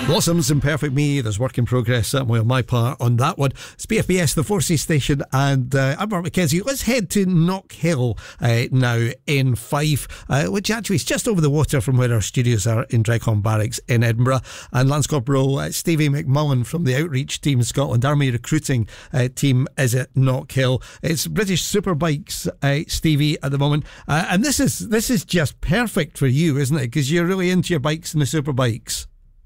Blossoms and Perfect Me. There's work in progress certainly on my part on that one. It's BFBS, the Forces Station, and I'm Mark McKenzie. Let's head to Knockhill now in Fife, which actually is just over the water from where our studios are in Dreghorn Barracks in Edinburgh. And Lance Corporal Stevie McMullen from the Outreach Team Scotland Army recruiting team is at Knockhill. It's British Superbikes, Stevie, at the moment, and this is just perfect for you, isn't it? Because you're really into your bikes and the Superbikes.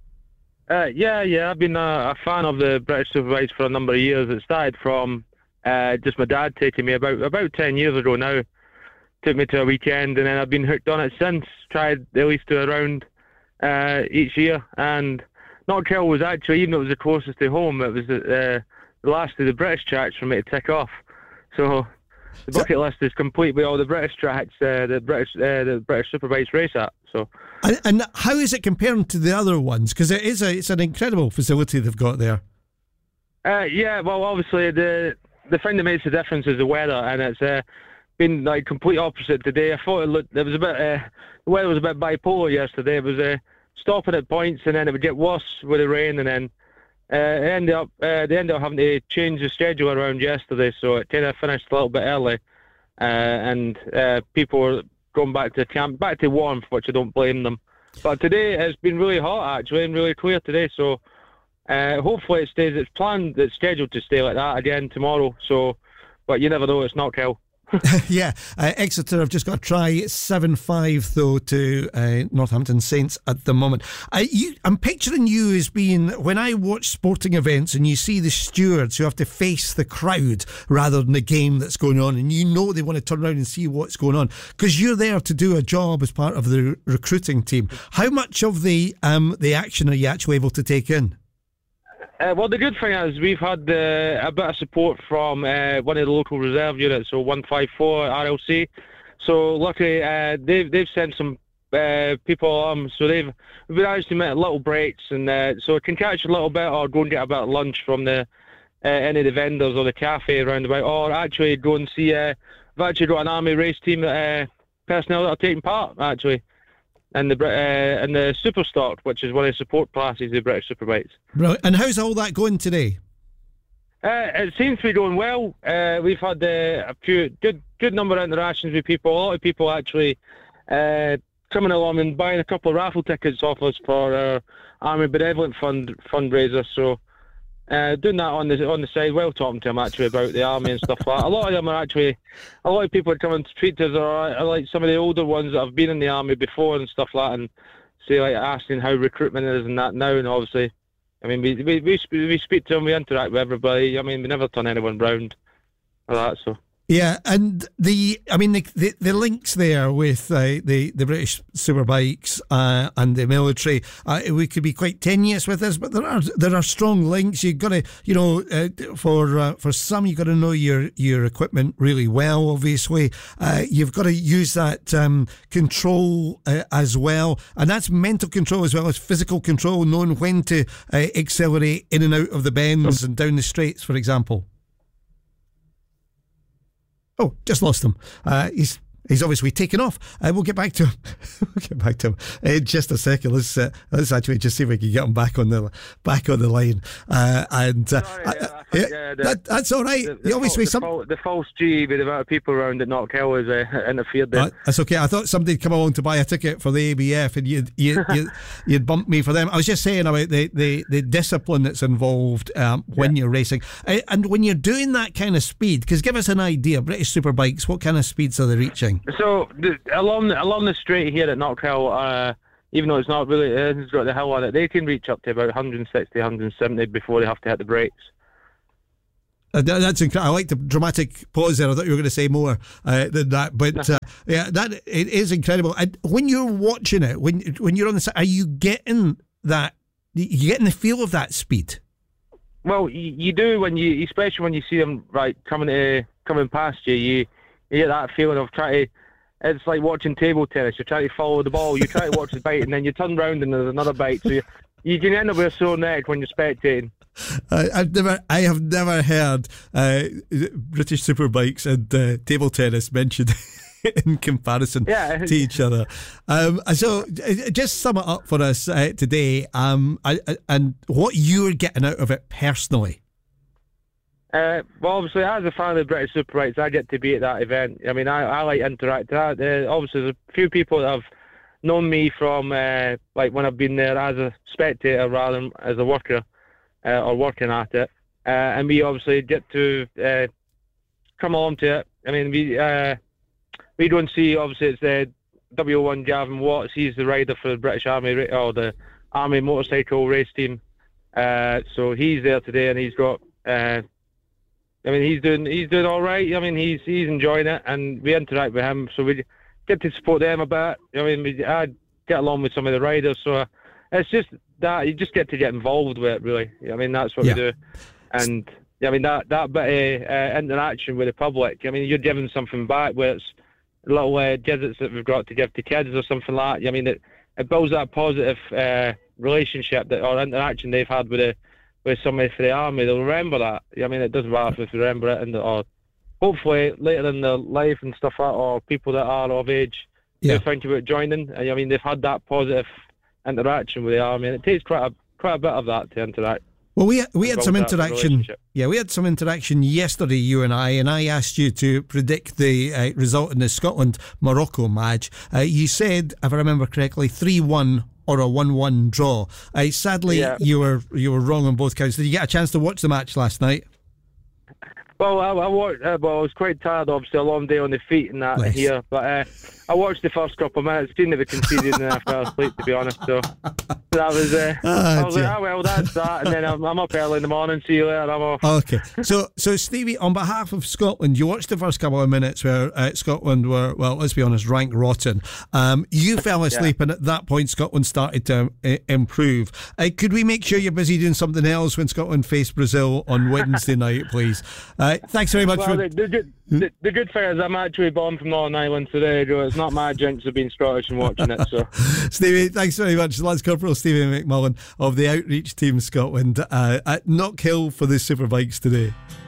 Yeah, I've been a fan of the British Superbikes for a number of years. It started from just my dad taking me about 10 years ago now. Took me to a weekend, and then I've been hooked on it since. Tried at least to around each year, and Knockhill was actually, even though it was the closest to home, it was the last of the British tracks for me to tick off. So the bucket list is complete with all the British tracks, the British Superbikes race at. So. And how is it comparing to the other ones? Because it's an incredible facility they've got there. Yeah, well, obviously the thing that makes the difference is the weather, and it's been like complete opposite today. I thought it was a bit the weather was a bit bipolar yesterday. It was stopping at points, and then it would get worse with the rain, and then they ended up having to change the schedule around yesterday, so it kind of finished a little bit early, and people were going back to camp, back to warmth, which I don't blame them. But today it's been really hot actually, and really clear today, so hopefully it stays. It's scheduled to stay like that again tomorrow. So, but you never know. It's Knockhill. Yeah, Exeter have just got a try 7-5 though to Northampton Saints at the moment. I'm picturing you as being, when I watch sporting events and you see the stewards who have to face the crowd rather than the game that's going on, and you know they want to turn around and see what's going on because you're there to do a job as part of the recruiting team. How much of the action are you actually able to take in? Well, the good thing is we've had a bit of support from one of the local reserve units, so 154 RLC. So luckily they've sent some people on, so we've been able to make little breaks, and so I can catch a little bit or go and get a bit of lunch from any of the vendors or the cafe around about, or actually go and see. We've actually got an army race team personnel that are taking part actually. And the Superstock, which is one of the support classes of the British Superbikes. Right. And how's all that going today? It seems to be going well. We've had a few good number of interactions with people. A lot of people actually coming along and buying a couple of raffle tickets off us for our Army Benevolent fundraiser. So doing that on the side, well, talking to them actually about the army and stuff like that. A lot of people are coming to treat us, or are like some of the older ones that have been in the army before and stuff like that, and say like asking how recruitment is and that now. And obviously, I mean, we speak to them, we interact with everybody. I mean, we never turn anyone round or that. So. Yeah, and the links there with the British Superbikes and the military, we could be quite tenuous with this, but there are strong links. You've got to, for some, you've got to know your equipment really well. Obviously, you've got to use that control as well, and that's mental control as well as physical control, knowing when to accelerate in and out of the bends and down the straights, for example. Oh, just lost him. He's obviously taken off. We'll get back to him. In just a second. Let's actually just see if we can get him back on the line. That's all right. The false G with the amount of people around at Knockhill is interfered there. That's okay. I thought somebody'd come along to buy a ticket for the ABF, and you'd bump me for them. I was just saying about the discipline that's involved when you're racing, and when you're doing that kind of speed. Because give us an idea, British Superbikes, what kind of speeds are they reaching? So along the straight here at Knockhill, even though it's not really, it's got the hill on it, they can reach up to about 160, 170 before they have to hit the brakes. That's incredible. I like the dramatic pause there. I thought you were going to say more than that, but yeah, that it is incredible. And when you're watching it, when you're on the side, are you getting that? You getting the feel of that speed? Well, you do especially when you see them coming past you. You get that feeling of it's like watching table tennis. You're trying to follow the ball, you try to watch the bite, and then you turn round and there's another bite. So you can end up with a sore neck when you're spectating. I have never heard British Superbikes and table tennis mentioned in comparison to each other. So just sum it up for us today, and what you're getting out of it personally. Well, obviously, as a fan of the British Super Rights, I get to be at that event. I mean, I like interacting. Obviously, there's a few people that have known me from like when I've been there as a spectator rather than as a worker or working at it, and we obviously get to come along to it. I mean, we don't see, obviously, it's the W1 Gavin Watts. He's the rider for the British Army or the Army motorcycle race team. So he's there today, and he's got. I mean, he's doing all right. I mean, he's enjoying it, and we interact with him, so we get to support them a bit. I mean, I get along with some of the riders, so it's just that you just get to get involved with it, really. I mean, that's what we do, and I mean that bit of interaction with the public. I mean, you're giving something back, where it's little gadgets that we've got to give to kids or something like that. I mean, it builds that positive relationship or interaction they've had with somebody for the army. They'll remember that. I mean, it doesn't matter if they remember it, or hopefully later in their life and stuff like that, or people that are of age who think about joining. I mean, they've had that positive interaction with the army, and it takes quite a bit of that to interact. Well, we had some interaction. Yeah, we had some interaction yesterday, you and I asked you to predict the result in the Scotland-Morocco match. You said, if I remember correctly, 3-1 or a 1-1 draw. Sadly, you were wrong on both counts. Did you get a chance to watch the match last night? Well, I was quite tired, obviously, a long day on the feet and that here. But I watched the first couple of minutes, seen that we conceded, and I fell asleep, to be honest. So that was, I was like, well, that's that. And then I'm up early in the morning, see you later, I'm off. Okay. So Stevie, on behalf of Scotland, you watched the first couple of minutes where Scotland were, well, let's be honest, ranked rotten. You fell asleep, and at that point, Scotland started to improve. Could we make sure you're busy doing something else when Scotland face Brazil on Wednesday night, please? Thanks very much. Well, the good thing is I'm actually born from Northern Ireland, so there you go. It's not my jinx of being Scottish and watching it. So, Stevie, thanks very much. Lance Corporal Stevie McMullen of the Outreach Team Scotland at Knockhill for the Superbikes today.